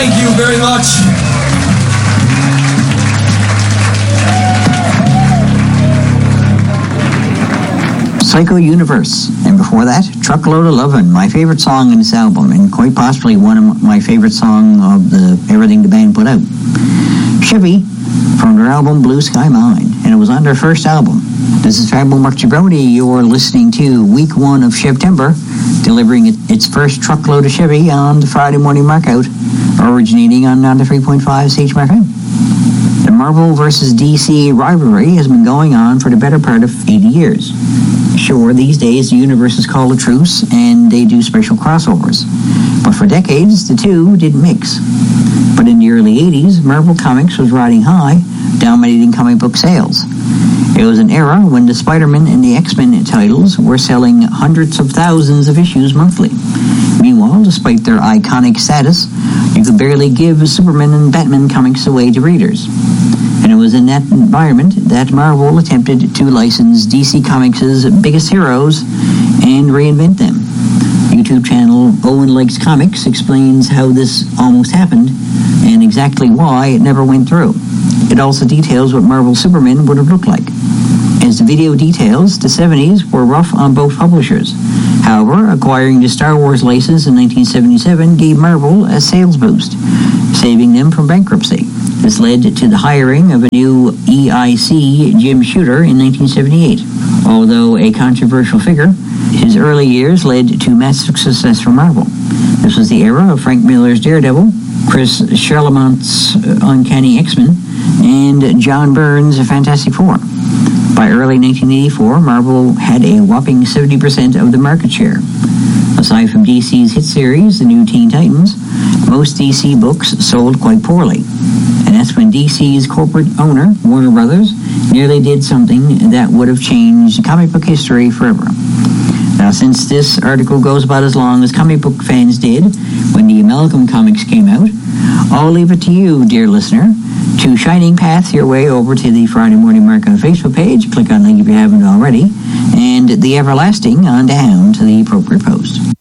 Thank you very much. Psycho Universe, and before that, Truckload of Lovin', my favorite song in this album, and quite possibly one of my favorite songs of the everything the band put out. Chevy, from their album Blue Sky Mine, and it was on their first album. This is Fabo Mark Jabroni. You're listening to week 1 of September, delivering its first truckload of Chevy on the Friday morning markout, originating on 93.5 CHMR. The Marvel vs. DC rivalry has been going on for the better part of 80 years. Sure, these days the universes call a truce and they do special crossovers. But for decades, the two didn't mix. But in the early 80s, Marvel Comics was riding high, dominating comic book sales. It was an era when the Spider-Man and the X-Men titles were selling hundreds of thousands of issues monthly. Meanwhile, despite their iconic status, you could barely give Superman and Batman comics away to readers. And it was in that environment that Marvel attempted to license DC Comics' biggest heroes and reinvent them. YouTube channel Owen Likes Comics explains how this almost happened and exactly why it never went through. It also details what Marvel Superman would have looked like. As the video details, the 70s were rough on both publishers. However, acquiring the Star Wars license in 1977 gave Marvel a sales boost, saving them from bankruptcy. This led to the hiring of a new EIC, Jim Shooter, in 1978. Although a controversial figure, his early years led to massive success for Marvel. This was the era of Frank Miller's Daredevil, Chris Charamont's Uncanny X-Men, and John Byrne's Fantastic Four. By early 1984, Marvel had a whopping 70% of the market share. Aside from DC's hit series, The New Teen Titans, most DC books sold quite poorly. And that's when DC's corporate owner, Warner Brothers, nearly did something that would have changed comic book history forever. Now, since this article goes about as long as comic book fans did when the Amalgam comics came out, I'll leave it to you, dear listener, to shining path your way over to the Friday Morning Mark on Facebook page. Click on the link if you haven't already, and the Everlasting on down to the appropriate post.